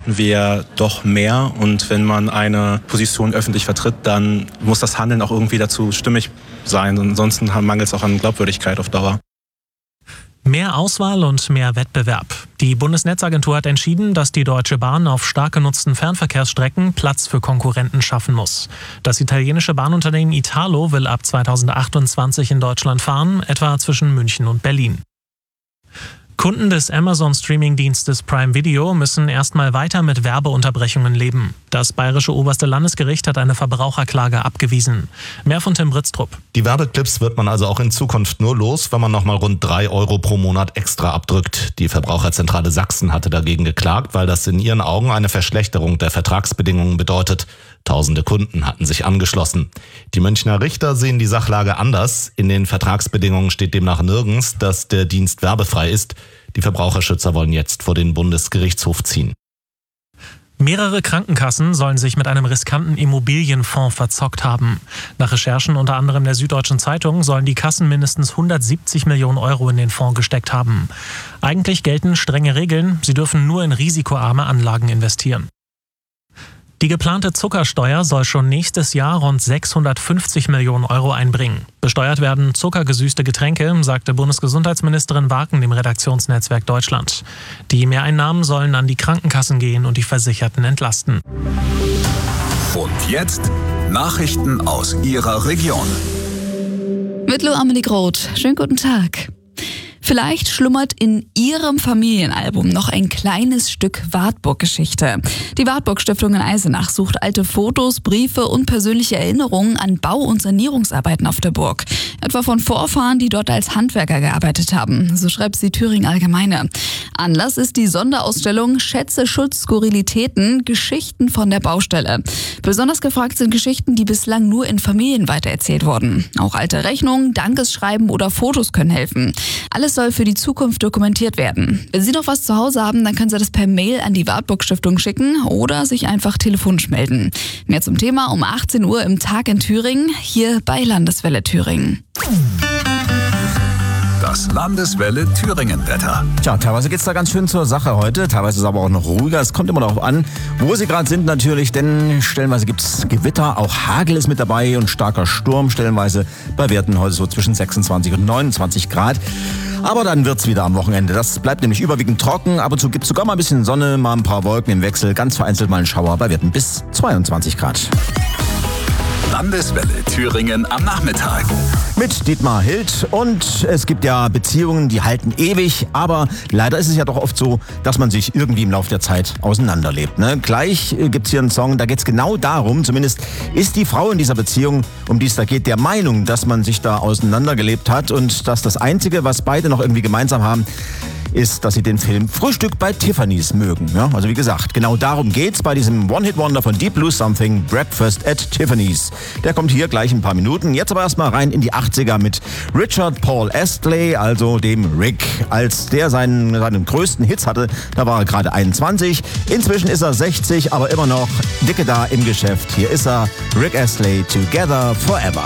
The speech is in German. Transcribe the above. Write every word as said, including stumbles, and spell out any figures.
erwarten wir doch mehr. Und wenn man eine Position öffentlich vertritt, dann muss das Handeln auch irgendwie dazu stimmig sein. Ansonsten mangelt es auch an Glaubwürdigkeit auf Dauer. Mehr Auswahl und mehr Wettbewerb. Die Bundesnetzagentur hat entschieden, dass die Deutsche Bahn auf stark genutzten Fernverkehrsstrecken Platz für Konkurrenten schaffen muss. Das italienische Bahnunternehmen Italo will ab zweitausendachtundzwanzig in Deutschland fahren, etwa zwischen München und Berlin. Kunden des Amazon-Streaming-Dienstes Prime Video müssen erstmal weiter mit Werbeunterbrechungen leben. Das bayerische oberste Landesgericht hat eine Verbraucherklage abgewiesen. Mehr von Tim Britztrup. Die Werbeclips wird man also auch in Zukunft nur los, wenn man nochmal rund drei Euro pro Monat extra abdrückt. Die Verbraucherzentrale Sachsen hatte dagegen geklagt, weil das in ihren Augen eine Verschlechterung der Vertragsbedingungen bedeutet. Tausende Kunden hatten sich angeschlossen. Die Münchner Richter sehen die Sachlage anders. In den Vertragsbedingungen steht demnach nirgends, dass der Dienst werbefrei ist. Die Verbraucherschützer wollen jetzt vor den Bundesgerichtshof ziehen. Mehrere Krankenkassen sollen sich mit einem riskanten Immobilienfonds verzockt haben. Nach Recherchen unter anderem der Süddeutschen Zeitung sollen die Kassen mindestens hundertsiebzig Millionen Euro in den Fonds gesteckt haben. Eigentlich gelten strenge Regeln, sie dürfen nur in risikoarme Anlagen investieren. Die geplante Zuckersteuer soll schon nächstes Jahr rund sechshundertfünfzig Millionen Euro einbringen. Besteuert werden zuckergesüßte Getränke, sagte Bundesgesundheitsministerin Warken dem Redaktionsnetzwerk Deutschland. Die Mehreinnahmen sollen an die Krankenkassen gehen und die Versicherten entlasten. Und jetzt Nachrichten aus Ihrer Region. Mit Lo Amelie Groth. Schönen guten Tag. Vielleicht schlummert in Ihrem Familienalbum noch ein kleines Stück Wartburg-Geschichte. Die Wartburg-Stiftung in Eisenach sucht alte Fotos, Briefe und persönliche Erinnerungen an Bau- und Sanierungsarbeiten auf der Burg. Etwa von Vorfahren, die dort als Handwerker gearbeitet haben. So schreibt sie Thüringen Allgemeine. Anlass ist die Sonderausstellung Schätze, Schutz, Skurrilitäten, Geschichten von der Baustelle. Besonders gefragt sind Geschichten, die bislang nur in Familien weitererzählt wurden. Auch alte Rechnungen, Dankesschreiben oder Fotos können helfen. Alles soll für die Zukunft dokumentiert werden. Wenn Sie noch was zu Hause haben, dann können Sie das per Mail an die Wartburg-Stiftung schicken oder sich einfach telefonisch melden. Mehr zum Thema um achtzehn Uhr im Tag in Thüringen, hier bei Landeswelle Thüringen. Das Landeswelle Thüringen-Wetter. Tja, teilweise geht's da ganz schön zur Sache heute, teilweise ist es aber auch noch ruhiger. Es kommt immer darauf an, wo Sie gerade sind natürlich, denn stellenweise gibt's Gewitter, auch Hagel ist mit dabei und starker Sturm stellenweise bei Werten heute so zwischen sechsundzwanzig und neunundzwanzig Grad. Aber dann wird's wieder am Wochenende. Das bleibt nämlich überwiegend trocken. Ab und zu gibt's sogar mal ein bisschen Sonne, mal ein paar Wolken im Wechsel. Ganz vereinzelt mal ein Schauer bei Werten bis zweiundzwanzig Grad. Landeswelle Thüringen am Nachmittag. Mit Dietmar Hild. Und es gibt ja Beziehungen, die halten ewig. Aber leider ist es ja doch oft so, dass man sich irgendwie im Laufe der Zeit auseinanderlebt. Ne? Gleich gibt's hier einen Song, da geht's genau darum. Zumindest ist die Frau in dieser Beziehung, um die es da geht, der Meinung, dass man sich da auseinandergelebt hat. Und dass das Einzige, was beide noch irgendwie gemeinsam haben, ist, dass sie den Film Frühstück bei Tiffany's mögen. Ja, also wie gesagt, genau darum geht's bei diesem One-Hit-Wonder von Deep Blue Something, Breakfast at Tiffany's. Der kommt hier gleich in ein paar Minuten. Jetzt aber erstmal rein in die achtziger mit Richard Paul Astley, also dem Rick. Als der seinen, seinen größten Hits hatte, da war er gerade einundzwanzig. Inzwischen ist er sechzig, aber immer noch dicke da im Geschäft. Hier ist er, Rick Astley, Together Forever.